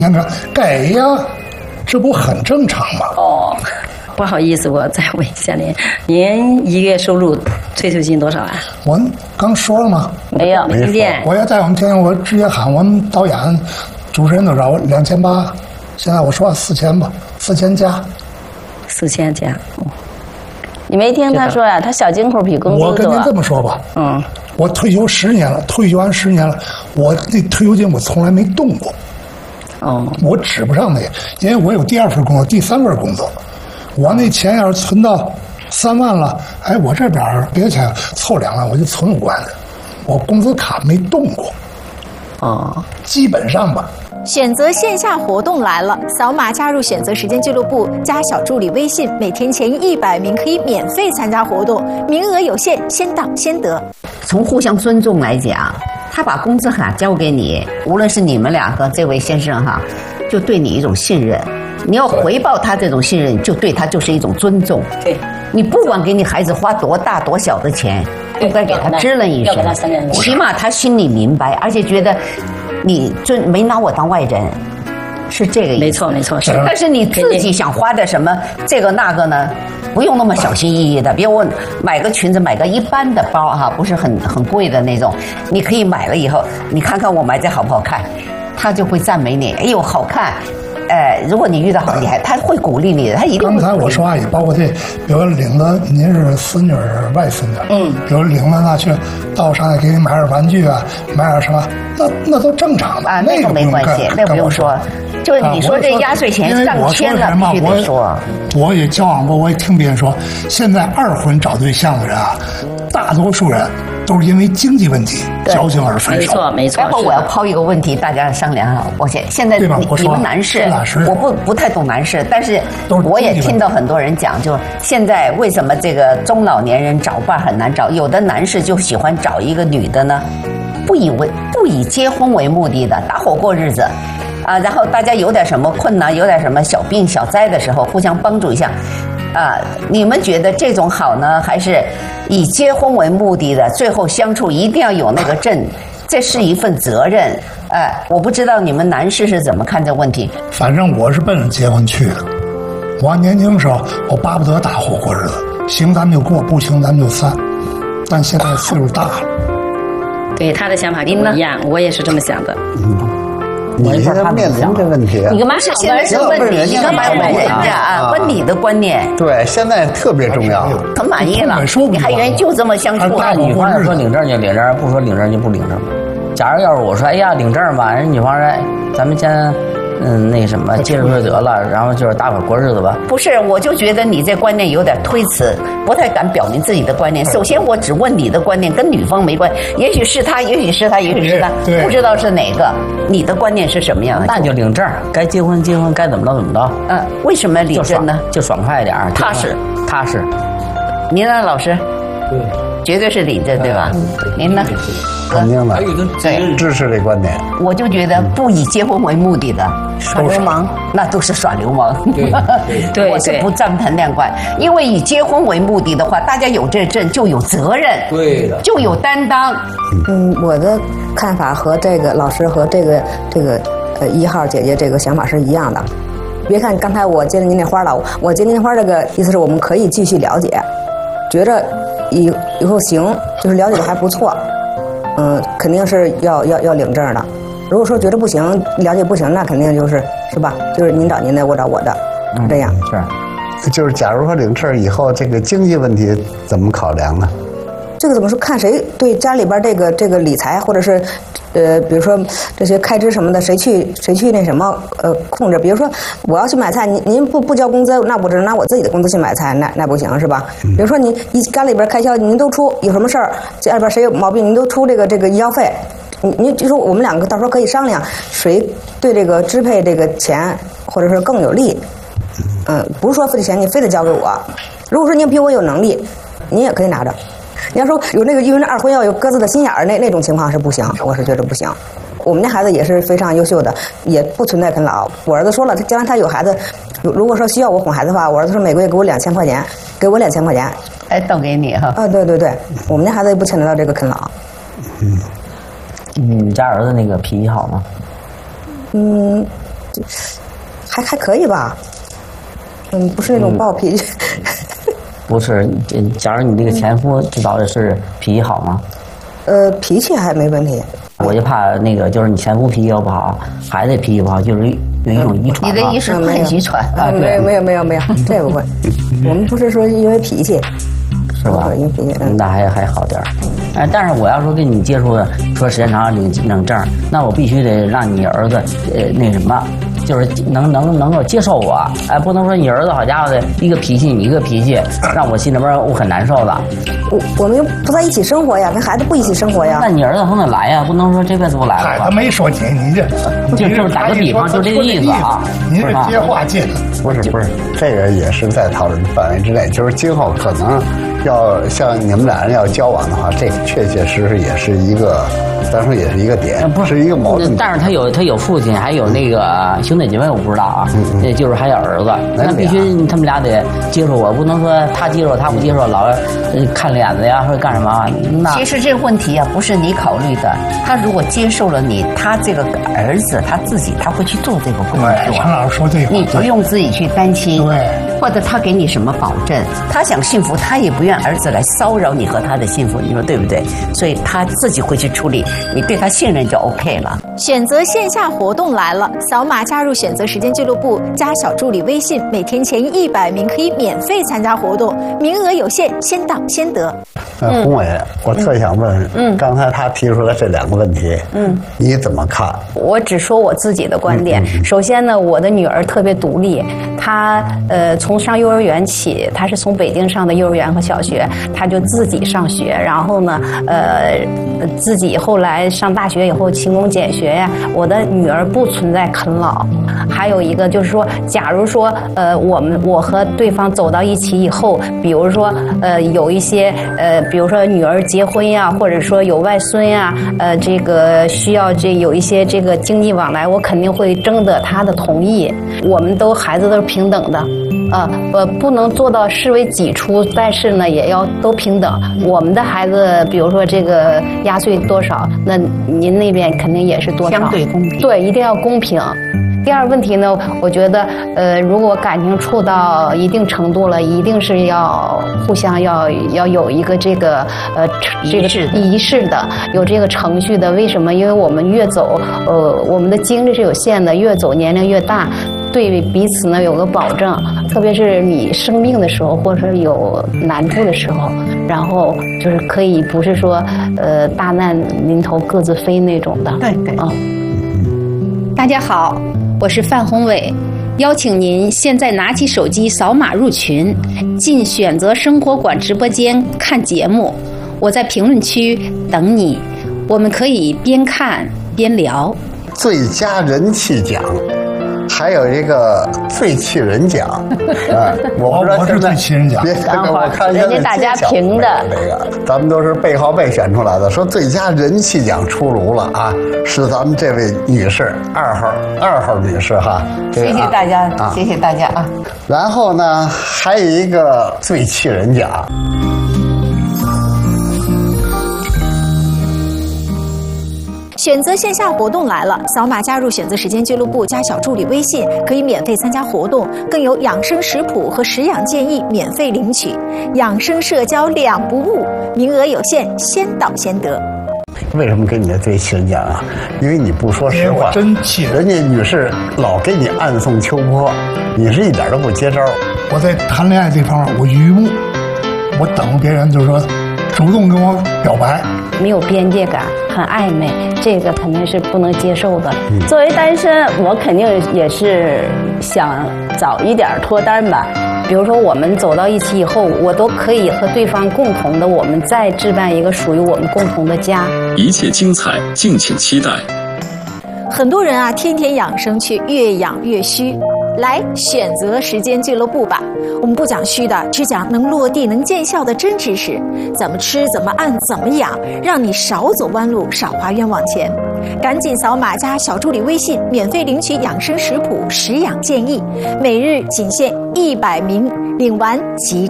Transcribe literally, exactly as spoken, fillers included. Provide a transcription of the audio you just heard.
那个该呀，这不很正常吗？ 哦，不好意思，我再问一下您，您一个月收入退休金多少啊？ 我刚说了吗？ 没有，没听见。 我要在我们天津，我直接喊我们导演、主持人都找我两千八，现在我说四千吧，四千加， 四千加。嗯，你没听他说呀、啊？他小金库比工资多。 我跟您这么说吧， 嗯， 我退休十年了，退休完十年了，我那退休金我从来没动过。 哦， 我指不上那个，因为我有第二份工作，第三份工作，我那钱要是存到三万了，哎，我这边别钱凑两万，我就存五万了，我工资卡没动过。 哦， 基本上吧。 选择线下活动来了，扫码加入选择时间俱乐部，加小助理微信，每天前一百名可以免费参加活动，名额有限，先到先得。 从互相尊重来讲，他把工资卡交给你，无论是你们俩和这位先生哈，就对你一种信任。你要回报他这种信任，就对他就是一种尊重。 对， 你不管给你孩子花多大多小的钱，都该给他支棱一声，起码他心里明白，而且觉得你尊没拿我当外人，是这个意思。 没错没错，是。 但是你自己想花的什么这个那个呢？不用那么小心翼翼的，比如我买个裙子，买个一般的包哈，不是很很贵的那种，你可以买了以后，你看看我买这好不好看，他就会赞美你，哎呦好看。呃，如果你遇到好厉害，他会鼓励你的，他一定会。 刚才我说啊，也包括这，比如领子，您是孙女儿、外孙女， 嗯， 比如领子那去到上海给你买点玩具啊，买点什么，那那都正常的啊，那个没关系，那不用说。就是你说这压岁钱上千了，必须得说。 我也交往过，我也听别人说，现在二婚找对象的人啊，大多数人都是因为经济问题矫情而分手。 没错没错。 然后我要抛一个问题，大家商量啊。我现现在你你们男士，我不不太懂男士，但是我也听到很多人讲，就现在为什么这个中老年人找伴很难找？有的男士就喜欢找一个女的呢，不以为不以结婚为目的的，搭伙过日子。啊，然后大家有点什么困难，有点什么小病小灾的时候，互相帮助一下。啊，你们觉得这种好呢，还是以结婚为目的的，最后相处一定要有那个证，这是一份责任。哎、呃，我不知道你们男士是怎么看这问题。 反正我是奔着结婚去的。我年轻时候，我巴不得搭伙过日子，行咱们就过，不行咱们就散。但现在岁数大了。 对，他的想法跟你一样，我也是这么想的。 嗯。你现在面临这问题、啊， 你干嘛是现在是问你？你干嘛问人家啊？问你的观念。 对，现在特别重要。 很满意了，你还愿意就这么相处？ 那女方说领证就领证，不说领证就不领证。假如要是我说，哎呀，领证吧，人女方说，咱们先。嗯，那什么，接着说得了，然后就是大伙过日子吧。 不是，我就觉得你这观念有点推辞，不太敢表明自己的观念。首先，我只问你的观念，跟女方没关，也许是他，也许是他，也许是他，不知道是哪个。你的观念是什么样的？ 那就领证，该结婚结婚，该怎么着怎么着。 嗯，为什么领证呢？ 就爽快一点， 踏实， 踏实。 您呢，老师？ 对， 绝对是领证，对吧？您呢？ 肯定的， 对， 支持这观点。 我就觉得不以结婚为目的的耍流氓，那都是耍流氓。 对， 我是不赞同两观，因为以结婚为目的的话，大家有这证就有责任， 对的， 就有担当。 嗯，我的看法和这个老师和这个这个呃一号姐姐这个想法是一样的。别看刚才我接了您那花了，我接您花这个意思是我们可以继续了解，觉着以以后行，就是了解的还不错。嗯，肯定是要要要领证的。如果说觉得不行，了解不行，那肯定就是是吧？就是您找您的，我找我的， 嗯、 这样是。 就是假如说领证以后，这个经济问题怎么考量呢？ 这个怎么说？看谁对家里边这个这个理财，或者是，呃，比如说这些开支什么的，谁去谁去那什么呃控制？比如说我要去买菜，您您不不交工资，那我只能拿我自己的工资去买菜，那那不行是吧？比如说你一家里边开销您都出，有什么事儿家里边谁有毛病您都出这个这个医药费，你你就说我们两个到时候可以商量，谁对这个支配这个钱或者是更有利。嗯，不是说这钱你非得交给我，如果说您比我有能力，您也可以拿着。你要说有那个因为那二婚要有各自的心眼儿，那那种情况是不行，我是觉得不行。我们家孩子也是非常优秀的，也不存在啃老。我儿子说了，他将来他有孩子，如果说需要我哄孩子的话，我儿子说每个月给我两千块钱，给我两千块钱， 哎，都给你哈。 啊，对对对，我们家孩子也不牵扯到这个啃老。 嗯，你家儿子那个脾气好吗？ 嗯， 还还可以吧。嗯，不是那种暴脾气。 嗯、不是，假如你这个前夫知道的是脾气好吗？ 呃，脾气还没问题。 我就怕那个，就是你前夫脾气不好，孩子脾气不好，就是有一种遗传。 你的意思是遗传啊？没有没有没有没有，这不会。我们不是说因为脾气， 是吧？ 因为脾气，嗯、 那还还好点儿。哎，但是我要说跟你接触的，说时间长领领证，那我必须得让你儿子呃那什么。就是能能能够接受我，哎，不能说你儿子好家伙的一个脾气，你一个脾气，让我心里边我很难受的。 我我们又不在一起生活呀，跟孩子不一起生活呀。 那你儿子从哪来呀？不能说这辈子不来了吧？ 他没说你，你这就就是打个比方，就这个意思啊。 你这接话近了， 不是不是，这个也是在讨论范围之内。就是今后可能要像你们俩人要交往的话，这确确实实也是一个。咱说也是一个点，不是一个矛盾。 但是他有他有父亲，还有那个兄弟姐妹，我不知道啊。嗯嗯。就是还有儿子，那必须他们俩得接受我，不能说他接受他不接受，老看脸子呀或者干什么。那其实这个问题啊，不是你考虑的。他如果接受了你，他这个儿子他自己他会去做这个工作。 陈老师说这个， 你不用自己去担心。 对。 或者他给你什么保证？他想幸福，他也不愿儿子来骚扰你和他的幸福，你说对不对？所以他自己会去处理。你对他信任就 OK 了。 选择线下活动来了，扫码加入选择时间俱乐部，加小助理微信，每天前一百名可以免费参加活动，名额有限，先到先得。 呃，宏伟，我特想问，嗯，刚才他提出来这两个问题，嗯，你怎么看？ 我只说我自己的观点。嗯嗯、首先呢，我的女儿特别独立，她呃从上幼儿园起，她是从北京上的幼儿园和小学，她就自己上学，然后呢，呃，自己后来上大学以后勤工俭学呀。我的女儿不存在啃老。还有一个就是说，假如说呃我们我和对方走到一起以后，比如说呃有一些呃。比如说女儿结婚呀，或者说有外孙呀，呃，这个需要这有一些这个经济往来，我肯定会征得他的同意。我们都孩子都是平等的，啊，呃，不能做到视为己出，但是呢，也要都平等。我们的孩子，比如说这个压岁多少，那您那边肯定也是多少， 相对公平。 对，一定要公平。第二问题呢，我觉得，呃，如果感情处到一定程度了，一定是要互相要要有一个这个呃这个仪式的，有这个程序的。为什么？因为我们越走，呃，我们的精力是有限的，越走年龄越大，对彼此呢有个保证。特别是你生病的时候，或者是有难处的时候，然后就是可以不是说呃大难临头各自飞那种的。 对对啊。 大家好。我是范宏伟，邀请您现在拿起手机扫码入群，进选择生活馆直播间看节目。我在评论区等你，我们可以边看边聊。 最佳人气奖，还有一个最气人奖。啊，我不知道我是最气人奖。 别我看人家大家评的这个，咱们都是背靠背选出来的。说最佳人气奖出炉了啊，是咱们这位女士，二号二号女士哈。 谢谢大家，啊、谢谢大家啊。 然后呢，还有一个最气人奖。 选择线下活动来了，扫码加入选择时间俱乐部，加小助理微信，可以免费参加活动，更有养生食谱和食养建议免费领取，养生社交两不误，名额有限，先到先得。 为什么给你的最气人奖啊？因为你不说实话， 真气人。 人家女士老给你暗送秋波，你是一点都不接招。 我在谈恋爱这方面我愚目，我等别人就是说主动跟我表白， 没有边界感，很暧昧，这个肯定是不能接受的。 嗯、作为单身，我肯定也是想早一点脱单吧。 比如说我们走到一起以后，我都可以和对方共同的，我们再置办一个属于我们共同的家。 一切精彩，敬请期待。 很多人啊，天天养生却越养越虚。来选择时间俱乐部吧，我们不讲虚的，只讲能落地能见效的真知识，怎么吃怎么按怎么养，让你少走弯路少花冤枉钱。赶紧扫码加小助理微信，免费领取养生食谱食养建议，每日仅限一百名，领完即